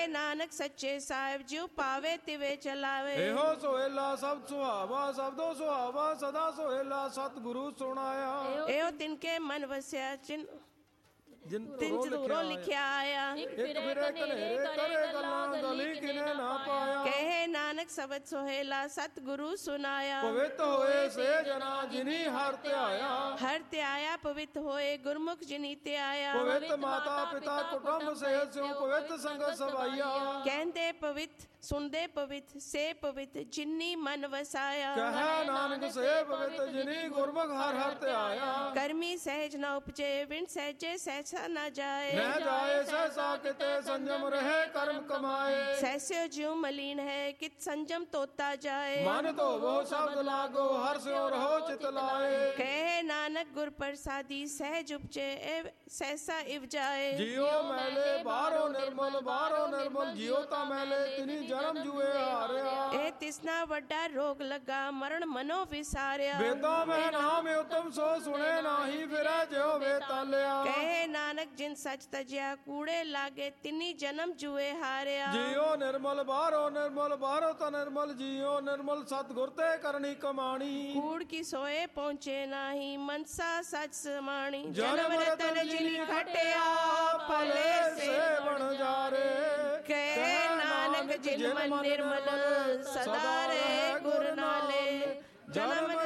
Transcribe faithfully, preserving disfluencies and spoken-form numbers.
ਨਾਨਕ ਸੱਚੇ ਸਾਹਿਬ ਜਿਉ ਪਾਵੇ ਤਿਵੇ ਚਲਾਵੇ। ਇਹੋ ਸੋਹਿਲਾ ਸਭ ਸੁਹਾਵਾ ਸਬਦੋ ਸੁਹਾਵਾ ਸਦਾ ਸੋਹਿਲਾ ਸਤਿਗੁਰੂ ਸੁਣਾਇਆ। ਇਹੋ ਤਿਨਕੇ ਮਨ ਵਸਿਆ ਚਿਨ ਜਿਨ ਤਿਨ ਜ਼ਰੂਰੋਂ ਲਿਖਿਆ ਆਇਆ। ਇੱਕ ਫਿਰੇ ਕਨੇਰੇ ਕਰੇ ਗੱਲਾਂ ਗਲੀ ਕਿਨੇ ਨਾ ਪਾਇਆ। ਕਹੇ ਨਾਨਕ ਸਬਦ ਸੋਹਿਲਾ ਸਤਿਗੁਰੂ ਸੁਨਾਇਆ। ਪਵਿੱਤ ਹੋਏ ਸੇ ਜਨਾ ਜਿਨੀ ਹਰ ਧਿਆਇਆ। ਹਰ ਧਿਆਇਆ ਪਵਿੱਤ ਹੋਏ ਗੁਰਮੁਖ ਜਿਨੀ ਧਿਆਇਆ। ਪਵਿੱਤ ਮਾਤਾ ਪਿਤਾ ਕੁਟੁੰਬ ਸਹਿਤ ਸਿਉ ਪਵਿੱਤ ਸੰਗਤ ਸਵਾਈਆ। ਕਹਿੰਦੇ ਪਵਿੱਤ ਸੁਣਦੇ ਪਵਿੱਤ ਸੇ ਪਵਿੱਤ ਜਿਨੀ ਮਨ ਵਸਾਇਆ। ਕਹੈ ਨਾਨਕ ਸੇ ਪਵਿੱਤ ਜਿਨੀ ਗੁਰਮੁਖ ਹਰ ਹਰ ਧਿਆਇਆ। ਕਰਮੀ ਸਹਿਜ ਨ ਉਪਜੇ ਵਿਣ ਸਹਿਜੇ ਸਹਿਸਾ ਨਾ ਜਾਏ। ਨਾ ਜਾਏ ਸਹਿਸਾ ਕਿਤੇ ਸੰਜਮ ਰਹੇ ਕਰਮ ਕਮਾਏ। ਸਹਿਸਿਓ ਜਿਉ ਮਲੀਨ ਹੈ ਕਿਤ ਸੰਜਮ ਤੋਤਾ ਜਾਏ। ਮਨ ਧੋਵੋ ਸ਼ਬਦ ਲਾਗੋ ਹਰ ਸਿਉ ਰਹੋ ਚਿਤ ਲਾਏ। ਕਹੇ ਨਾਨਕ ਗੁਰ ਪ੍ਰਸਾਦੀ ਸਹਿਜ ਉਪਜੇ ਸਹਿਸਾ ਇਵ ਜਾਏ। ਜਿਉ ਮੈਲੇ ਬਾਹਰੋਂ ਨਿਰਮਲ ਬਾਹਰੋਂ ਨਿਰਮਲ ਜਿਉ ਤਾਂ ਮੈਲੇ ਤਿਨੀ ਜਨਮ ਜੂਏ ਹਾਰਿਆ। ਇਹ ਤਿਸਨਾ ਵੱਡਾ ਰੋਗ ਲੱਗਾ ਮਰਨ ਮਨੋ ਵਿਸਾਰਿਆ। ਵੇਦਾਂ ਮਹਿ ਨਾਮ ਉਤਮ ਸੋ ਸੁਣੇ ਨਾਹੀ ਫਿਰੈ ਜਿਉ ਵੇ ਤਾਲਿਆ। ਕਹੇ ਨਾਨਕ ਜਿਨ ਸੱਚ ਤਜਿਆ ਕੂੜੇ ਲਾਗੇ ਤਿਨੀ ਜਨਮ ਜੂਏ ਹਾਰਿਆ। ਜਿਉ ਨਿਰਮਲ ਬਾਹਰੋਂ ਨਿਰਮਲ ਬਾਹਰੋਂ ਤਾਂ ਨਿਰਮਲ ਜਿਉ ਨਿਰਮਲ ਸਤਿਗੁਰ ਤੇ ਕਰਨੀ ਕਮਾਣੀ। ਕੂੜ ਕੀ ਸੋਏ ਪਹੁੰਚੇ ਨਾਹੀ ਮਨਸਾ ਸੱਚ ਸਮਾਣੀ। ਜਨਮ ਰਤਨ ਜਿਨੀ ਖਟਿਆ ਭਲੇ ਸੇ ਬਣ ਜਾਰੇ। ਕਹੇ ਨਾਨਕ ਜਿਨ ਮਨ ਨਿਰਮਲ ਸਦਾ ਰੇ ਗੁਰ ਨਾਲੇ। ਜਨਮ